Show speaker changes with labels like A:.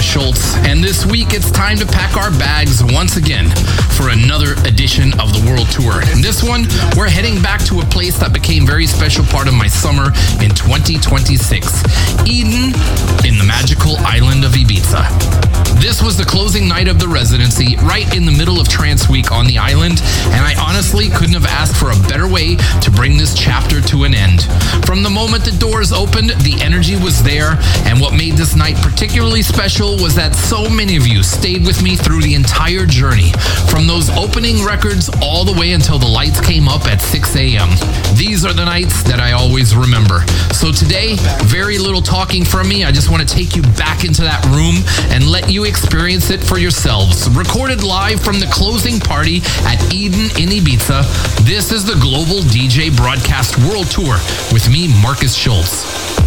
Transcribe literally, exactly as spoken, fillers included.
A: Marcus Schultz, and this week it's time to pack our bags once again for another edition of the World Tour. And this one, we're heading back to a place that became a very special part of my summer in twenty twenty-six, Eden in the magical island of Ibiza. This was the closing night of the residency, right in the middle of Trance Week on the island, and I honestly couldn't have asked for a better way to bring this chapter to an end. From the moment the doors opened, the energy was there, and what made this night particularly special was that so many of you stayed with me through the entire journey, from those opening records all the way until the lights came up at six a.m. These are the nights that I always remember. So today, very little talking from me. I just want to take you back into that room and let you experience it for yourselves. Recorded live from the closing party at Eden in Ibiza, this is the Global D J Broadcast World Tour with me, Marcus Schultz.